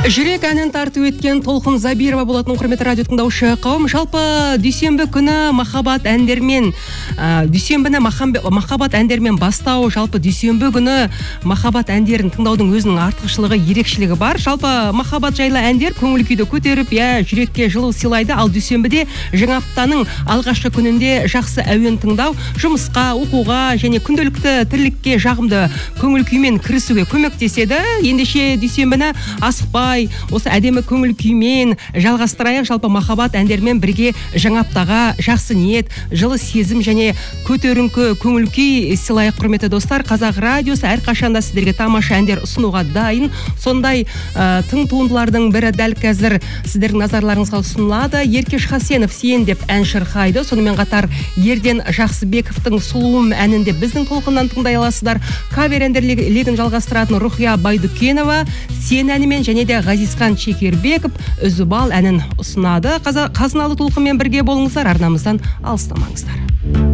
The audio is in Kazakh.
Жүрек әнін тартып өткен Толқын Забирова болатын құрметті радио тыңдаушы қауым. Жалпы дүйсенбі күні махаббат әндермен, дүйсенбіні махаббат әндермен бастау, жалпы дүйсенбі күні махаббат әндерін тыңдаудың өзінің артықшылығы, ерекшелігі бар. Жалпы махаббат жайлы әндер көңіл күйді көтеріп, жүрекке жылу сыйлайды. Ал дүйсенбіде жаңа аптаның алғашқы күнінде жақсы әуен тыңдау, жұмысқа, оқуға және күнделікті тірлікке жағымды көңіл күймен кірісуге көмектеседі. Ендеше дүйсенбіні асықпай, осы әдемі көңіл күймен жалғастырайық. Жалпы махаббат әндермен бірге жаңа аптаға жақсы ниет, жылы сезім және көтеріңкі көңіл күй сыйлайық. Құрметті достар, Қазақ радиосы әрқашанда сіздерге тамаша әндер ұсынуға дайын. Сондай тың туындылардың бірі дәл қазір сіздердің назарларыңызға ұсынылады. Еркеш Хасенов «Сен» деп ән шырқайды. Сонымен қатар Ерден Жақсыбековтың «Сұлуым» әнінде біздің толқыннан тыңдай аласыздар. Кавер әндерлегін жалғастыратын Рухия Байдукенова «Сен» әнімен және де Ғазизхан Шекербеков «Үзіп ал» әнін ұсынады. Қазыналы толқынмен бірге болыңыздар, арнамыздан алыстамаңыздар.